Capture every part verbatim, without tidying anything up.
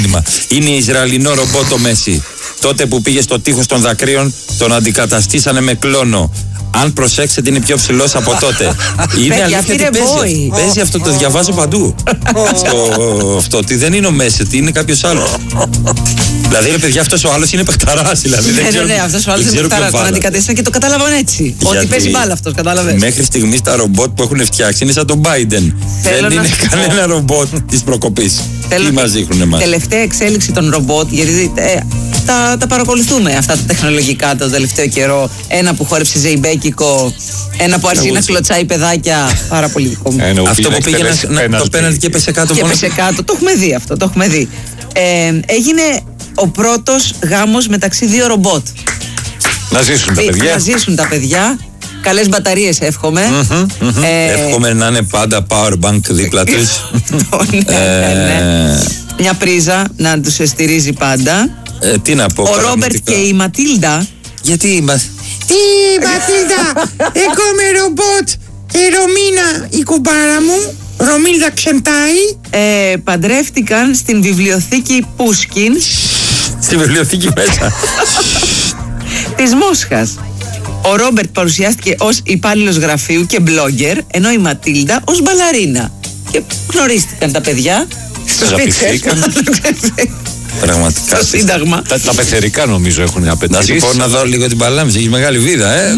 Είναι Ισραηλινό ρομπότ το Μέση. Τότε που πήγε στο τείχος των δακρύων, τον αντικαταστήσανε με κλόνο. Αν προσέξετε, είναι πιο ψηλός από τότε. Είναι αλήθεια ότι παίζει. Παίζει αυτό, το διαβάζω παντού. Αυτό ότι δεν είναι ο Μέση, ότι είναι κάποιος άλλος. Δηλαδή, ρε παιδιά, αυτός ο άλλος είναι παιχταράς. Δηλαδή, ναι, ναι, ναι, αυτός ο άλλος είναι παιχταράς. Τον αντικατέστησαν και το κατάλαβαν έτσι. Ότι παίζει μπάλα αυτός, κατάλαβες. Μέχρι στιγμής τα ρομπότ που έχουν φτιάξει είναι σαν τον Biden. Δεν είναι κανένα ρομπότ της προκοπής. Τι μας δείχνουν εμάς. Τελευταία εξέλιξη των ρομπότ, γιατί τα, τα παρακολουθούμε αυτά τα τεχνολογικά το τελευταίο καιρό. Ένα που χόρεψε ζεϊμπέκικο, ένα που άρχισε να κλωτσάει παιδάκια. Πάρα πολύ δικό μου. Αυτό που πήγε να το πέναλτι και έπεσε κάτω. Και έπεσε κάτω. Το έχουμε δει αυτό, το έχουμε δει. Ε, έγινε ο πρώτος γάμος μεταξύ δύο ρομπότ. Να ζήσουν τα παιδιά. Να ζήσουν τα παιδιά. Καλές μπαταρίες εύχομαι. Mm-hmm, mm-hmm. ε... Εύχομαι να είναι πάντα power bank δίπλα τους. ναι, ναι, ναι. Μια πρίζα να τους στηρίζει πάντα. Ε, τι να πω. Ο Ρόμπερτ και η Ματίλντα. Γιατί η Μα... Τι Ματίλντα, εγώ είμαι ρομπότ. Η Ρωμίνα η κουμπάρα μου, Ρωμίλδα Ξεντάι. Ε, παντρεύτηκαν στην βιβλιοθήκη Πούσκιν. Στη βιβλιοθήκη μέσα. Της Μόσχας. Ο Ρόμπερτ παρουσιάστηκε ως υπάλληλος γραφείου και blogger, ενώ η Ματίλντα ως μπαλαρίνα. Και γνωρίστηκαν τα παιδιά. Αγαπηθήκαν. Πραγματικά. Στο Σύνταγμα. Τα, τα πεθερικά νομίζω έχουν απαιτήσει. Να σου πω να δω λίγο την παλάμη, έχει μεγάλη βίδα, ε.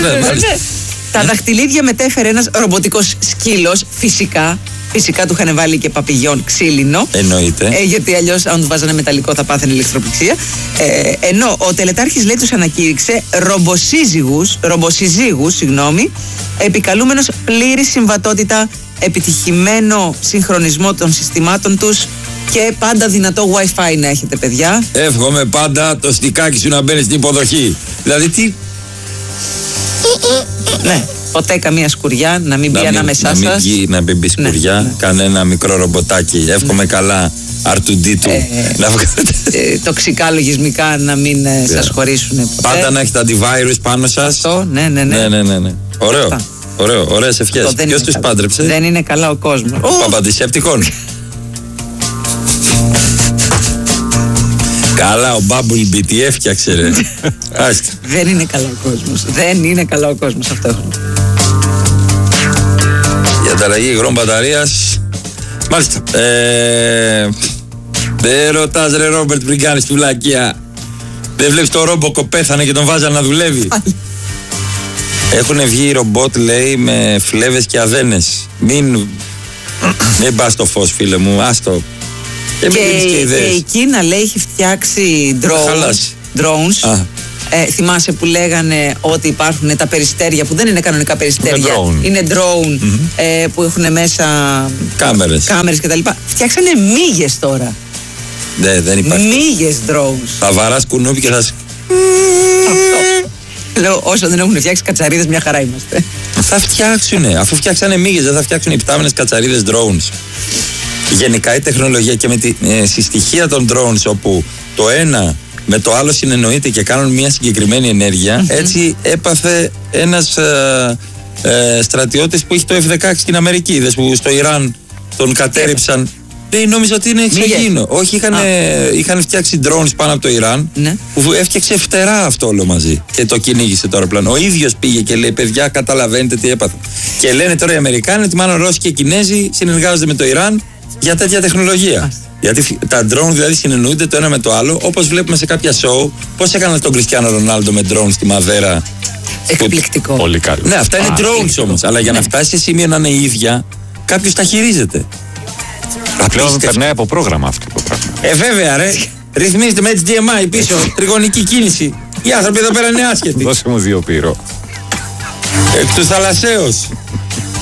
Τα δαχτυλίδια μετέφερε ένας ρομποτικός σκύλος, φυσικά. Φυσικά του είχαν βάλει και παπηγιόν ξύλινο. Εννοείται. Ε, γιατί αλλιώς, αν του βάζανε μεταλλικό, θα πάθαινε ηλεκτροπληξία. Ε, ενώ ο τελετάρχης, λέει, τους ανακήρυξε ρομποσύζυγους, ρομποσυζύγους, συγγνώμη, επικαλούμενος πλήρη συμβατότητα, επιτυχημένο συγχρονισμό των συστημάτων τους και πάντα δυνατό Wi-Fi να έχετε, παιδιά. Εύχομαι πάντα το στικάκι σου να μπαίνει στην υποδοχή. Δηλαδή τι. Ναι. Ποτέ καμία σκουριά, να μην μπει να ανάμεσά μην, σας. Να μην, να μην μπει σκουριά, ναι, ναι. Κανένα μικρό ρομποτάκι. Εύχομαι ναι. καλά αρ του ντι του. Ε, να ε, τοξικά λογισμικά να μην ε, σας χωρίσουν ποτέ. Πάντα να έχετε antivirus πάνω σας. Αυτό, ναι, ναι, ναι. ναι, ναι, ναι, ναι. Ωραίο, Αυτά. ωραίο, ωραίες ευχές. Ποιος τους πάντρεψε? Δεν είναι καλά ο κόσμος. Ο Παπαντισέπτικον. Καλά, ο Bumblebee τι έφτιαξε, ρε. Δεν είναι καλά ο κόσμος. Δεν είναι καλά ο κόσμος αυτό. Για ανταλλαγή υγρών μπαταρίας. Μάλιστα. Ε, δεν ρωτάς, ρε Ρόμπερτ, πριν κάνεις τη βλακεία. Δεν βλέπεις το ρόμποκο πέθανε και τον βάζανε να δουλεύει. Έχουν βγει ρομπότ, λέει, με φλέβες και αδένες. Μην, μην πας στο φως, φίλε μου, άστο. Και, και, και η Κίνα, λέει, έχει φτιάξει drones. drones. Ε, θυμάσαι που λέγανε ότι υπάρχουν τα περιστέρια που δεν είναι κανονικά περιστέρια. drone. Είναι drone mm-hmm. ε, που έχουν μέσα κάμερες, κάμερες κτλ. Φτιάξανε μύγες τώρα. Ναι, δεν υπάρχει. Μύγες drones. Θα βαράς κουνούπι και θα. Αυτό. Λέω, όσο δεν έχουν φτιάξει κατσαρίδες, μια χαρά είμαστε. Θα φτιάξουνε. Αφού φτιάξανε μύγες, δεν θα φτιάξουν υπτάμενες κατσαρίδες drones. Γενικά η τεχνολογία και με τη ε, συστοιχεία των drones, όπου το ένα με το άλλο συνεννοείται και κάνουν μια συγκεκριμένη ενέργεια, mm-hmm. έτσι έπαθε ένας ε, ε, στρατιώτης που είχε το εφ δεκαέξι στην Αμερική. Είδες που στο Ιράν τον κατέριψαν. Δεν νόμιζα ότι είναι εξωγήινο. Όχι, είχαν, είχαν φτιάξει drones πάνω από το Ιράν, ναι. που έφτιαξε φτερά αυτό όλο μαζί και το κυνήγησε το αεροπλάνο. Ο ίδιος πήγε και λέει: παιδιά, καταλαβαίνετε τι έπαθα. Και λένε τώρα οι Αμερικάνοι ότι μάλλον Ρώσοι και Κινέζοι συνεργάζονται με το Ιράν για τέτοια τεχνολογία. Άς. Γιατί τα drone δηλαδή συνεννοούνται το ένα με το άλλο, όπως βλέπουμε σε κάποια show. Πώς έκαναν τον Κριστιάνο Ρονάλντο με drone στη Μαδέρα. Εκπληκτικό. Πολύ καλό. Ναι, αυτά είναι Α, drones όμως. Αλλά για να φτάσει σε σημείο να είναι η ίδια, κάποιος τα χειρίζεται. Πλέον περνάει από πρόγραμμα αυτό το πράγμα. Ε, βέβαια, ρε. Ρυθμίζεται με έιτς ντι εμ άι πίσω, τριγωνική κίνηση. Οι άνθρωποι εδώ πέρα είναι άσχετοι. Δώσε μου δύο πύρο. Εκ του θαλασσέως.